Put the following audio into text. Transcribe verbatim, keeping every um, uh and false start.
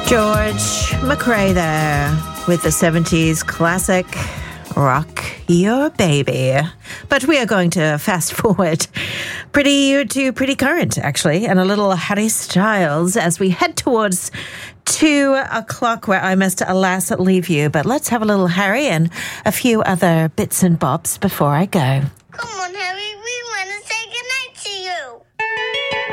George McRae there with the seventies classic Rock Your Baby. But we are going to fast forward pretty to pretty current, actually, and a little Harry Styles as we head towards two o'clock where I must, alas, leave you. But let's have a little Harry and a few other bits and bobs before I go. Come on.